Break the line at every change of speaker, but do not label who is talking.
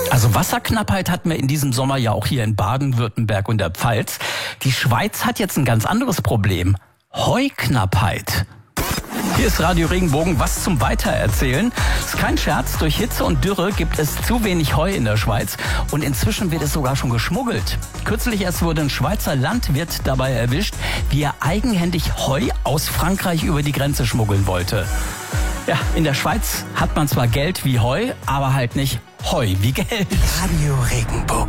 Also Wasserknappheit hatten wir in diesem Sommer ja auch hier in Baden-Württemberg und der Pfalz. Die Schweiz hat jetzt ein ganz anderes Problem. Heuknappheit. Hier ist Radio Regenbogen, was zum Weitererzählen. Ist kein Scherz, durch Hitze und Dürre gibt es zu wenig Heu in der Schweiz und inzwischen wird es sogar schon geschmuggelt. Kürzlich erst wurde ein Schweizer Landwirt dabei erwischt, wie er eigenhändig Heu aus Frankreich über die Grenze schmuggeln wollte. Ja, in der Schweiz hat man zwar Geld wie Heu, aber halt nicht Heu wie Geld.
Radio Regenbogen.